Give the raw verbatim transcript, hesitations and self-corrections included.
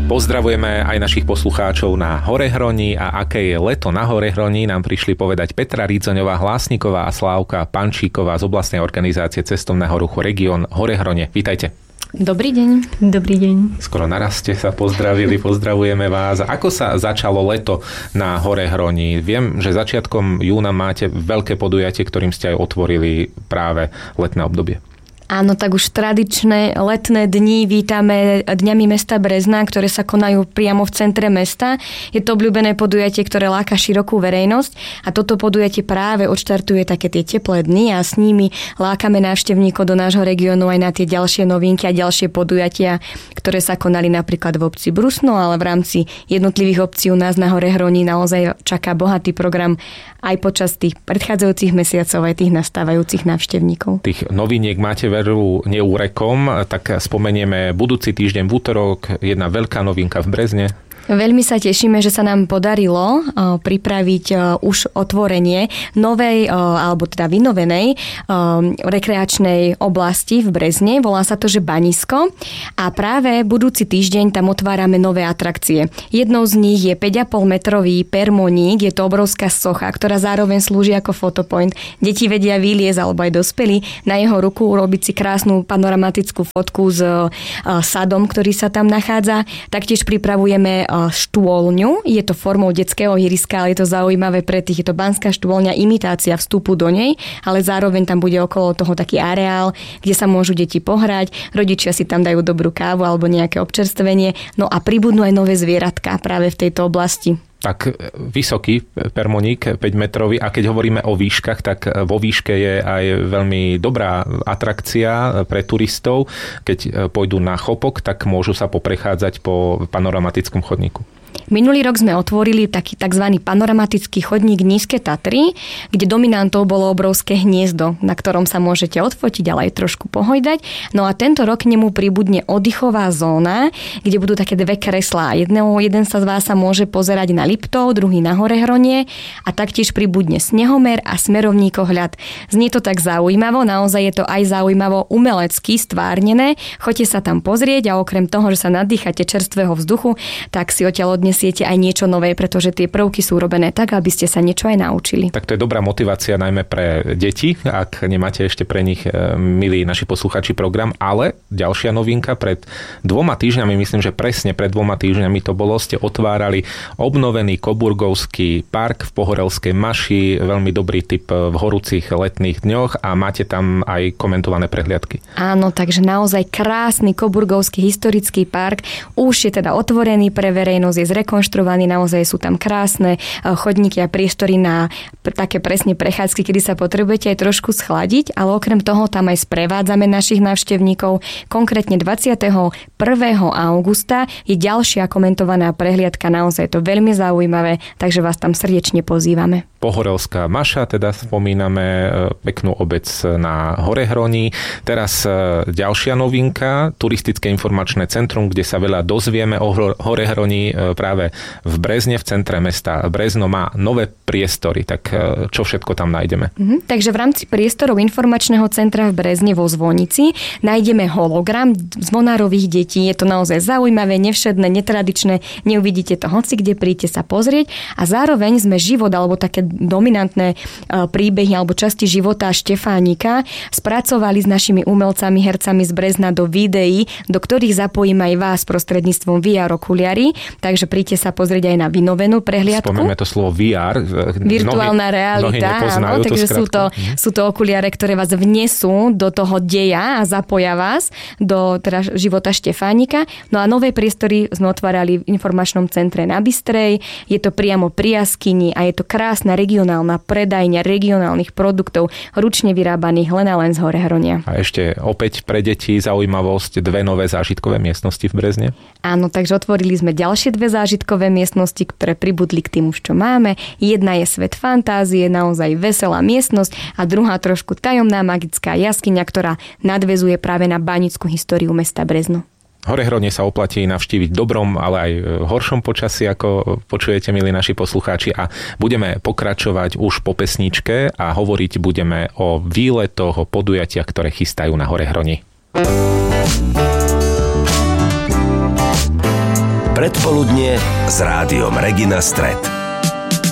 Pozdravujeme aj našich poslucháčov na Horehroni a aké je leto na Horehroni nám prišli povedať Petra Rídzoňová Hlásniková a Slávka Pančíková z oblastnej organizácie cestovného ruchu Región Horehrone. Vítajte. Dobrý deň. Dobrý deň. Skoro naraz ste sa pozdravili, pozdravujeme vás. Ako sa začalo leto na Horehroni? Viem, že začiatkom júna máte veľké podujatie, ktorým ste aj otvorili práve letné obdobie. Áno, tak už tradičné letné dni vítame Dňami mesta Brezna, ktoré sa konajú priamo v centre mesta. Je to obľúbené podujatie, ktoré láka širokú verejnosť a toto podujatie práve odštartuje také tie teplé dni a s nimi lákame návštevníkov do nášho regiónu aj na tie ďalšie novinky a ďalšie podujatia, ktoré sa konali napríklad v obci Brusno, ale v rámci jednotlivých obcí u nás na Horehroni naozaj čaká bohatý program aj počas tých predchádzajúcich mesiacov aj tých nastávajúcich návštevníkov. Tých noviniek máte veru neúrekom, tak spomenieme budúci týždeň v útorok, jedna veľká novinka v Brezne. Veľmi sa tešíme, že sa nám podarilo uh, pripraviť uh, už otvorenie novej, uh, alebo teda vynovenej uh, rekreačnej oblasti v Brezne. Volá sa to, že Banisko. A práve budúci týždeň tam otvárame nové atrakcie. Jednou z nich je päť a pol metrový permoník. Je to obrovská socha, ktorá zároveň slúži ako fotopoint. Deti vedia vyliezť, alebo aj dospelí, na jeho ruku urobiť si krásnu panoramatickú fotku s uh, sadom, ktorý sa tam nachádza. Taktiež pripravujeme štôlňu. Je to formou detského ihriska, ale je to zaujímavé pre tých. Je to banská štôlňa, imitácia vstupu do nej, ale zároveň tam bude okolo toho taký areál, kde sa môžu deti pohrať, rodičia si tam dajú dobrú kávu alebo nejaké občerstvenie. No a pribudnú aj nové zvieratka práve v tejto oblasti. Tak vysoký permoník, päť metrový, a keď hovoríme o výškach, tak vo výške je aj veľmi dobrá atrakcia pre turistov. Keď pôjdu na chopok, tak môžu sa poprechádzať po panoramatickom chodníku. Minulý rok sme otvorili taký tzv. Panoramatický chodník Nízke Tatry, kde dominantou bolo obrovské hniezdo, na ktorom sa môžete odfotiť, ale aj trošku pohojdať. No a tento rok k nemu pribudne oddychová zóna, kde budú také dve kreslá. Jedného, jeden sa z vás sa môže pozerať na Liptov, druhý na Horehronie a taktiež pribudne snehomer a smerovníkohľad. Znie to tak zaujímavo, naozaj je to aj zaujímavo umelecky stvárnené. Choďte sa tam pozrieť a okrem toho, že sa nadýchate čerstvého vzduchu, tak si odtiaľ odnesiete aj niečo nové, pretože tie prvky sú robené tak, aby ste sa niečo aj naučili. Tak to je dobrá motivácia najmä pre deti, ak nemáte ešte pre nich, milí naši posluchači, program. Ale ďalšia novinka, pred dvoma týždňami, myslím, že presne pred dvoma týždňami to bolo, ste otvárali obnovený Koburgovský park v Pohorelskej Maši, veľmi dobrý typ v horúcich letných dňoch a máte tam aj komentované prehliadky. Áno, takže naozaj krásny Koburgovský historický park už je teda otvorený pre verejnosť, je zrekonštruovaní, naozaj sú tam krásne chodníky a priestory na také presne prechádzky, kedy sa potrebujete aj trošku schladiť, ale okrem toho tam aj sprevádzame našich návštevníkov. Konkrétne dvadsiateho prvého augusta je ďalšia komentovaná prehliadka, naozaj je to veľmi zaujímavé, takže vás tam srdečne pozývame. Pohorelská Maša, teda spomíname peknú obec na Horehroni. Teraz ďalšia novinka, turistické informačné centrum, kde sa veľa dozvieme o Horehroni práve v Brezne, v centre mesta. Brezno má nové priestory, tak čo všetko tam nájdeme? Mhm, takže v rámci priestorov informačného centra v Brezne vo Zvonici nájdeme hologram zvonárových detí. Je to naozaj zaujímavé, nevšedné, netradičné, neuvidíte to hoci kde, príďte sa pozrieť a zároveň sme život alebo také dominantné príbehy alebo časti života Štefánika spracovali s našimi umelcami, hercami z Brezna do videí, do ktorých zapojím aj vás prostredníctvom vé er okuliary, takže príďte sa pozrieť aj na vynovenú prehliadku. Spomíme to slovo vé er. Virtuálna mnohí, realita, mnohí áno, takže sú to, sú to okuliare, ktoré vás vnesú do toho deja a zapoja vás do teda života Štefánika. No a nové priestory sme otvárali v informačnom centre na Bystrej. Je to priamo pri jaskyni a je to krásna regionálna predajňa regionálnych produktov, ručne vyrábaných len a len z Horehronia. A ešte opäť pre deti zaujímavosť, dve nové zážitkové miestnosti v Brezne. Áno, takže otvorili sme ďalšie dve zážitkové miestnosti, ktoré pribudli k tým už, čo máme. Jedna je Svet fantázie, naozaj veselá miestnosť a druhá trošku tajomná magická jaskyňa, ktorá nadväzuje práve na banickú históriu mesta Brezno. Horehrone sa oplatí navštíviť v dobrom, ale aj v horšom počasí, ako počujete, milí naši poslucháči, a budeme pokračovať už po pesničke a hovoriť budeme o výletoch, o podujatiach, ktoré chystajú na Horehroni. Predpoludnie s rádiom Regina Stret.